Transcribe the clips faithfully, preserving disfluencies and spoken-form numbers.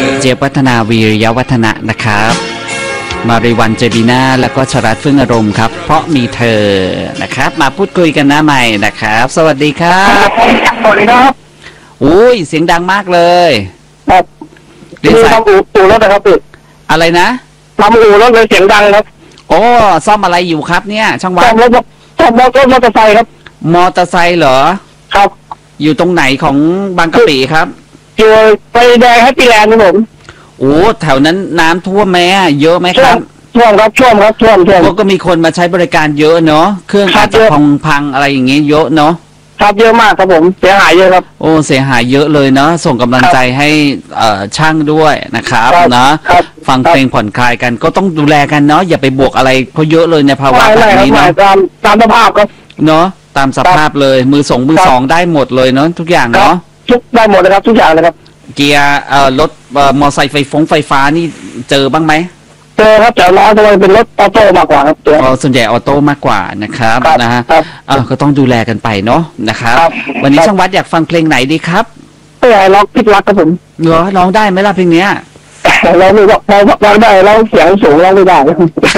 เจี๊ยบวัฒนาวีรยวัฒนะนะครับมาริวันเจบีนาแล้วก็ชรัตน์เฟื่องอารมณ์ครับเพราะมีเธอนะครับมาพูดคุยกันนะใหม่นะครับสวัสดีครับสวัสดีครับอุ้ยเสียงดังมากเลยครับคือทำอู่อู่รถนะครับพี่อะไรนะทำอู่รถเลยเสียงดังครับโอ้ซ่อมอะไรอยู่ครับเนี่ยช่างวัดซ่อมรถซ่อมรถมอเตอร์ไซค์ครับมอเตอร์ไซค์เหรอครับอยู่ตรงไหนของบางกะปิครับอยู่ไฟแดงแฮปปี้แลนด์ครับผมโอ้แถวนั้นน้ำท่วมไหมเยอะไหมครับท่วมครับท่วมครับท่วมท่วมก็มีคนมาใช้บริการเยอะเนาะเครื่องอาจจะพังพังอะไรอย่างเงี้ยเยอะเนาะครับเยอะมากครับผมเสียหายเยอะครับโอ้เสียหายเยอะเลยเนาะส่งกำลังใจให้เอ่อช่างด้วยนะครับนะฟังเพลงผ่อนคลายกันก็ต้องดูแลกันเนาะอย่าไปบวกอะไรเขาเยอะเลยในภาวะแบบนี้เนาะตามตามสภาพครับเนาะตามสภาพเลยมือสองมือสองได้หมดเลยเนาะทุกอย่างเนาะทุกได้หมดเลยครับทุกอย่างเลยครับเกียร์เอ่อรถเอ่อมอไซค์ไฟฟงไฟฟ้านี่เจอบ้างไหมเจอครับแต่ร้อยจะเป็นรถออโต้มากกว่าครับอ๋อส่วนใหญ่ออโต้มากกว่านะครับนะฮะอ่าก็ต้องดูแลกันไปเนาะนะครับวันนี้ช่างวัดอยากฟังเพลงไหนดีครับเพลงร้องพิษรักครับผมเหรอร้องได้ไหมล่ะเพลงเนี้ยร้องไม่ร้องร้องได้ร้องเสียงสูงร้องไม่ได้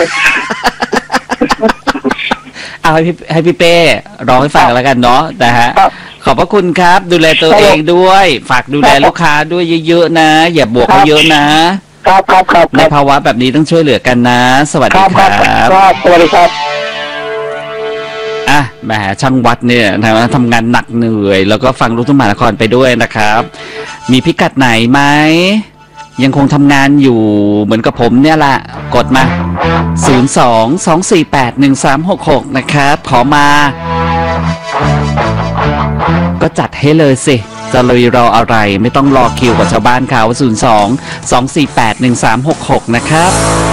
เอาให้พี่ให้พี่เป้ร้องให้ฟังแล้วกันเนาะนะฮะขอบพระคุณครับดูแลตัวเองด้วยฝากดูแลลูกค้าด้วยเยอะๆนะอย่าบวกเขาเยอะนะครับครับครับในภาวะแบบนี้ต้องช่วยเหลือกันนะสวัสดีครับสวัสดีครับอ่ะแหมช่างวัดเนี่ยทำงานหนักเหนื่อยแล้วก็ฟังลูกทุ่งมหานครไปด้วยนะครับมีพิกัดไหนไหมยังคงทำงานอยู่เหมือนกับผมเนี่ยแหละกดมาศูนย์ สอง สอง สี่ แปด หนึ่ง สาม หก หกนะครับขอมาก็จัดให้เลยสิจะเลยรออะไรไม่ต้องรอคิวกับชาวบ้านเขาศูนย์ สอง สอง สี่ แปด หนึ่ง สาม หก หกนะครับ